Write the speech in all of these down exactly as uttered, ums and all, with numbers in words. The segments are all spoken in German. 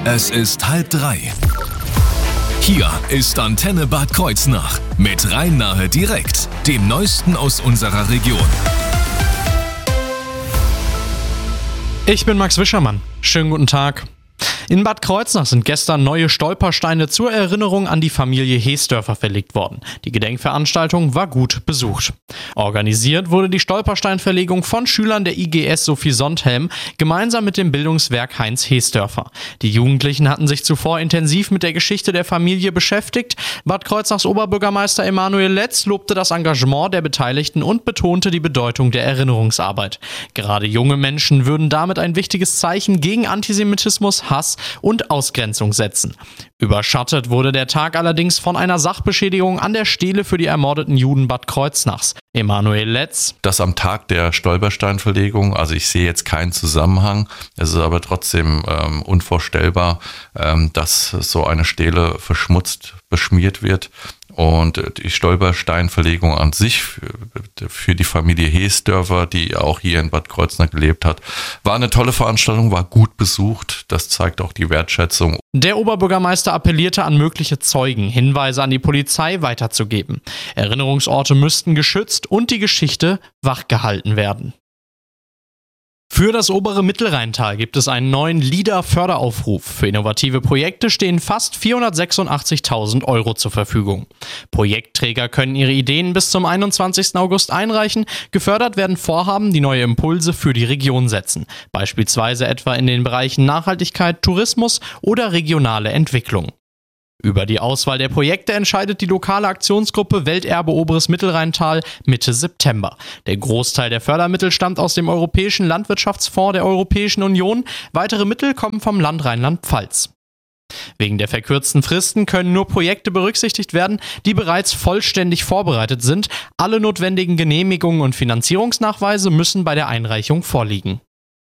Es ist halb drei. Hier ist Antenne Bad Kreuznach mit Rhein-Nahe direkt, dem Neuesten aus unserer Region. Ich bin Max Wischermann. Schönen guten Tag. In Bad Kreuznach sind gestern neue Stolpersteine zur Erinnerung an die Familie Heesdörfer verlegt worden. Die Gedenkveranstaltung war gut besucht. Organisiert wurde die Stolpersteinverlegung von Schülern der I G S Sophie Sondhelm gemeinsam mit dem Bildungswerk Heinz Heesdörfer. Die Jugendlichen hatten sich zuvor intensiv mit der Geschichte der Familie beschäftigt. Bad Kreuznachs Oberbürgermeister Emanuel Letz lobte das Engagement der Beteiligten und betonte die Bedeutung der Erinnerungsarbeit. Gerade junge Menschen würden damit ein wichtiges Zeichen gegen Antisemitismus, Hass und Ausgrenzung setzen. Überschattet wurde der Tag allerdings von einer Sachbeschädigung an der Stele für die ermordeten Juden Bad Kreuznachs. Emanuel Letz: Das am Tag der Stolpersteinverlegung, also ich sehe jetzt keinen Zusammenhang, es ist aber trotzdem ähm, unvorstellbar, ähm, dass so eine Stele verschmutzt, beschmiert wird. Und die Stolpersteinverlegung an sich für die Familie Heesdörfer, die auch hier in Bad Kreuznach gelebt hat, war eine tolle Veranstaltung, war gut besucht. Das zeigt auch die Wertschätzung. Der Oberbürgermeister appellierte an mögliche Zeugen, Hinweise an die Polizei weiterzugeben. Erinnerungsorte müssten geschützt und die Geschichte wachgehalten werden. Für das obere Mittelrheintal gibt es einen neuen LEADER-Förderaufruf. Für innovative Projekte stehen fast vierhundertsechsundachtzigtausend Euro zur Verfügung. Projektträger können ihre Ideen bis zum einundzwanzigsten August einreichen. Gefördert werden Vorhaben, die neue Impulse für die Region setzen. Beispielsweise etwa in den Bereichen Nachhaltigkeit, Tourismus oder regionale Entwicklung. Über die Auswahl der Projekte entscheidet die lokale Aktionsgruppe Welterbe Oberes Mittelrheintal Mitte September. Der Großteil der Fördermittel stammt aus dem Europäischen Landwirtschaftsfonds der Europäischen Union. Weitere Mittel kommen vom Land Rheinland-Pfalz. Wegen der verkürzten Fristen können nur Projekte berücksichtigt werden, die bereits vollständig vorbereitet sind. Alle notwendigen Genehmigungen und Finanzierungsnachweise müssen bei der Einreichung vorliegen.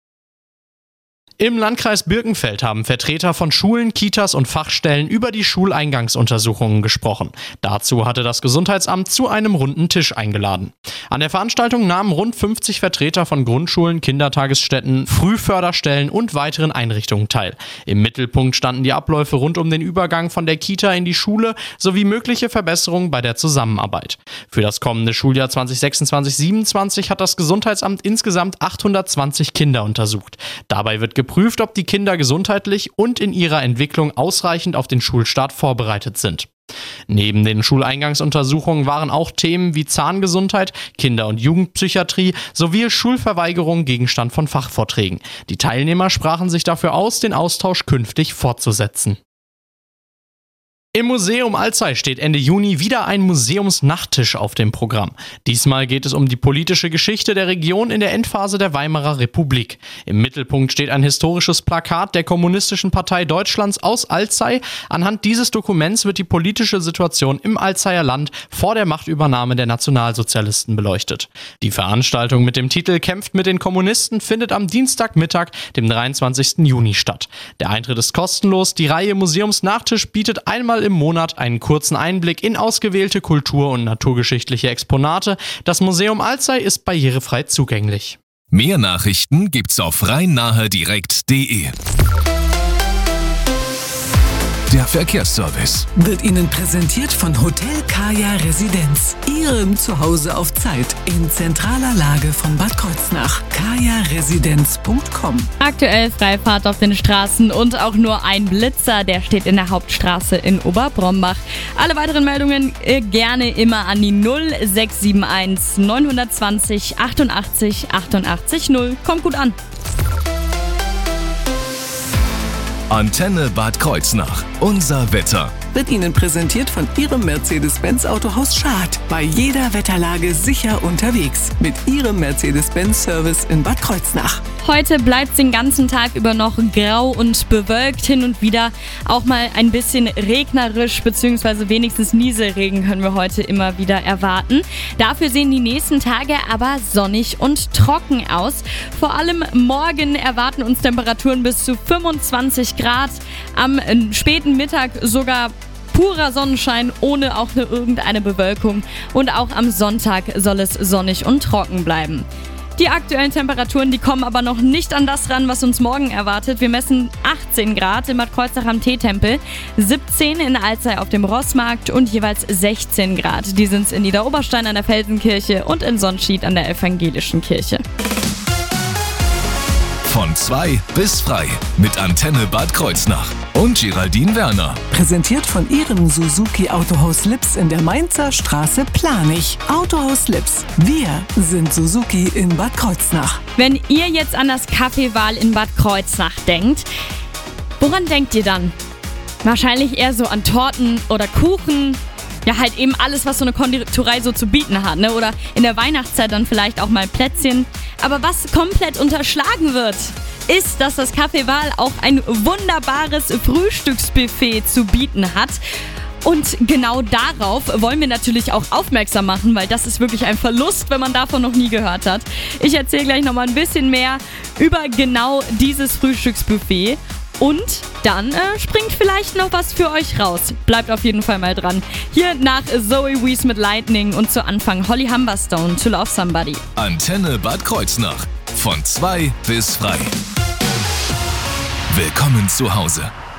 Im Landkreis Birkenfeld haben Vertreter von Schulen, Kitas und Fachstellen über die Schuleingangsuntersuchungen gesprochen. Dazu hatte das Gesundheitsamt zu einem runden Tisch eingeladen. An der Veranstaltung nahmen rund fünfzig Vertreter von Grundschulen, Kindertagesstätten, Frühförderstellen und weiteren Einrichtungen teil. Im Mittelpunkt standen die Abläufe rund um den Übergang von der Kita in die Schule sowie mögliche Verbesserungen bei der Zusammenarbeit. Für das kommende Schuljahr zwanzig sechsundzwanzig siebenundzwanzig hat das Gesundheitsamt insgesamt achthundertzwanzig Kinder untersucht. Dabei wird geprüft, Prüft, ob die Kinder gesundheitlich und in ihrer Entwicklung ausreichend auf den Schulstart vorbereitet sind. Neben den Schuleingangsuntersuchungen waren auch Themen wie Zahngesundheit, Kinder- und Jugendpsychiatrie sowie Schulverweigerung Gegenstand von Fachvorträgen. Die Teilnehmer sprachen sich dafür aus, den Austausch künftig fortzusetzen. Im Museum Alzey steht Ende Juni wieder ein Museumsnachttisch auf dem Programm. Diesmal geht es um die politische Geschichte der Region in der Endphase der Weimarer Republik. Im Mittelpunkt steht ein historisches Plakat der Kommunistischen Partei Deutschlands aus Alzey. Anhand dieses Dokuments wird die politische Situation im Alzeyer Land vor der Machtübernahme der Nationalsozialisten beleuchtet. Die Veranstaltung mit dem Titel Kämpft mit den Kommunisten findet am Dienstagmittag, dem dreiundzwanzigsten Juni statt. Der Eintritt ist kostenlos. Die Reihe Museumsnachtisch bietet einmal im Monat einen kurzen Einblick in ausgewählte kultur- und naturgeschichtliche Exponate. Das Museum Alzey ist barrierefrei zugänglich. Mehr Nachrichten gibt's auf rhein-nahe direkt punkt de. Der Verkehrsservice wird Ihnen präsentiert von Hotel Kaya Residenz. Ihrem Zuhause auf Zeit in zentraler Lage von Bad Kreuznach. kaya residenz punkt com. Aktuell Freifahrt auf den Straßen und auch nur ein Blitzer, der steht in der Hauptstraße in Oberbrombach. Alle weiteren Meldungen äh, gerne immer an die null sechs sieben eins neun zwei null achtundachtzig achtundachtzig null. Kommt gut an. Antenne Bad Kreuznach. Unser Wetter. Wird Ihnen präsentiert von Ihrem Mercedes-Benz Autohaus Schad. Bei jeder Wetterlage sicher unterwegs. Mit Ihrem Mercedes-Benz-Service in Bad Kreuznach. Heute bleibt es den ganzen Tag über noch grau und bewölkt, hin und wieder auch mal ein bisschen regnerisch, beziehungsweise wenigstens Nieselregen können wir heute immer wieder erwarten. Dafür sehen die nächsten Tage aber sonnig und trocken aus. Vor allem morgen erwarten uns Temperaturen bis zu fünfundzwanzig Grad, am späten Mittag sogar purer Sonnenschein ohne auch nur irgendeine Bewölkung und auch am Sonntag soll es sonnig und trocken bleiben. Die aktuellen Temperaturen, die kommen aber noch nicht an das ran, was uns morgen erwartet. Wir messen achtzehn Grad in Bad Kreuznach am Teetempel, siebzehn in Alzey auf dem Rossmarkt und jeweils sechzehn Grad. Die sind es in Niederoberstein an der Felsenkirche und in Sonschied an der Evangelischen Kirche. Von zwei bis frei mit Antenne Bad Kreuznach und Geraldine Werner. Präsentiert von Ihrem Suzuki Autohaus Lips in der Mainzer Straße Planich. Autohaus Lips. Wir sind Suzuki in Bad Kreuznach. Wenn ihr jetzt an das Kaffeewahl in Bad Kreuznach denkt, woran denkt ihr dann? Wahrscheinlich eher so an Torten oder Kuchen. Ja, halt eben alles, was so eine Konditorei so zu bieten hat, ne? Oder in der Weihnachtszeit dann vielleicht auch mal Plätzchen. Aber was komplett unterschlagen wird, ist, dass das Café Wahl auch ein wunderbares Frühstücksbuffet zu bieten hat. Und genau darauf wollen wir natürlich auch aufmerksam machen, weil das ist wirklich ein Verlust, wenn man davon noch nie gehört hat. Ich erzähle gleich nochmal ein bisschen mehr über genau dieses Frühstücksbuffet. Und dann äh, springt vielleicht noch was für euch raus. Bleibt auf jeden Fall mal dran. Hier nach Zoe Wees mit Lightning und zu Anfang Holly Humberstone, To Love Somebody. Antenne Bad Kreuznach. Von zwei bis frei. Willkommen zu Hause.